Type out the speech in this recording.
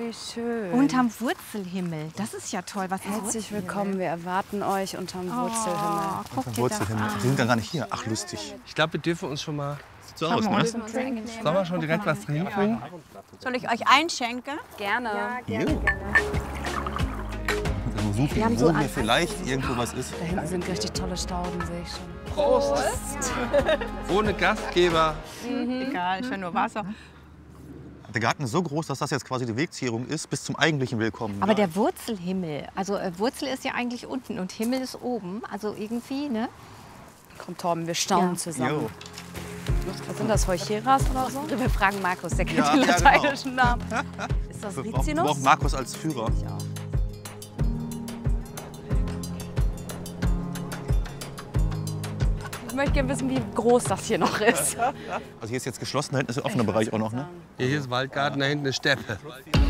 wie schön. Unterm Wurzelhimmel. Das ist ja toll. Was ist Herzlich Wurzelhimmel? willkommen. Wir erwarten euch unterm Wurzelhimmel. Guck dir das Wurzelhimmel. an. Die sind dann gar nicht hier. Ach, lustig. Ich glaube, wir dürfen uns schon mal... Sieht so aus, ne? Sollen wir schon direkt was trinken? Soll ich euch einschenken? Gerne. Suchen, haben wo so hier vielleicht irgendwo was ist. Da hinten sind richtig tolle Stauden, sehe ich schon. Prost! Ohne Gastgeber. Egal, ist ja nur Wasser. Der Garten ist so groß, dass das jetzt quasi die Wegzehrung ist bis zum eigentlichen Willkommen. Aber der Wurzelhimmel, also Wurzel ist ja eigentlich unten und Himmel ist oben. Also irgendwie, ne? Komm, Torben, wir staunen Ja. zusammen. Was sind das, Heucheras oder so? Wir fragen Markus, der kennt Ja, die ja, genau. lateinischen Namen. Ist das Wir Rizinus? brauchen Markus als Führer. Ich auch. Ich möchte gerne wissen, wie groß das hier noch ist. Also hier ist jetzt geschlossen, da hinten ist der offene Bereich auch noch, ne? Hier ist Waldgarten, da hinten ist Steppe.